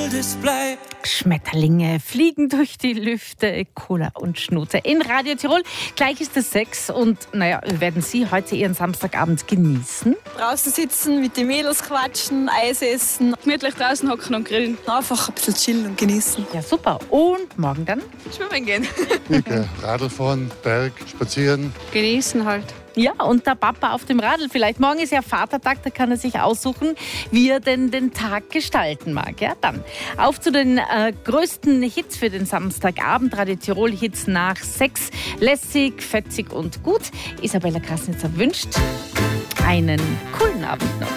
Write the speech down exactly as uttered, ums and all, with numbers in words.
Display. Schmetterlinge fliegen durch die Lüfte, Cola und Schnute in Radio Tirol. Gleich ist es sechs und naja, werden Sie heute Ihren Samstagabend genießen? Draußen sitzen, mit den Mädels quatschen, Eis essen. Gemütlich draußen hocken und grillen. Einfach ein bisschen chillen und genießen. Ja, super. Und morgen dann? Schwimmen gehen. Okay. Radl fahren, Berg, spazieren. Genießen halt. Ja, und der Papa auf dem Radl vielleicht. Morgen ist ja Vatertag, da kann er sich aussuchen, wie er denn den Tag gestalten mag. Ja, dann auf zu den äh, größten Hits für den Samstagabend. Radio Tirol Hits nach sechs. Lässig, fetzig und gut. Isabella Krasnitzer wünscht einen coolen Abend noch.